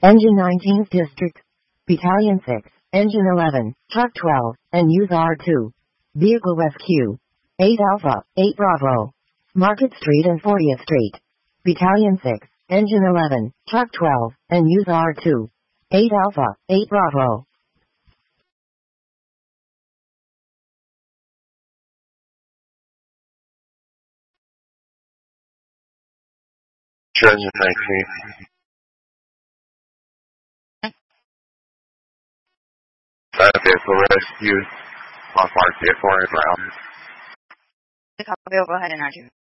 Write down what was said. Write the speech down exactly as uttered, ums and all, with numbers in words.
Engine nineteenth District. Battalion six, Engine eleven, Truck twelve, and Use R two. Vehicle Rescue. eight Alpha, eight Bravo. Market Street and fortieth Street. Battalion six, Engine eleven, Truck twelve, and Use R two. eight Alpha, eight Bravo. Engine nineteen. That vehicle rescue. On mark vehicle right now. The copy will go ahead and argue.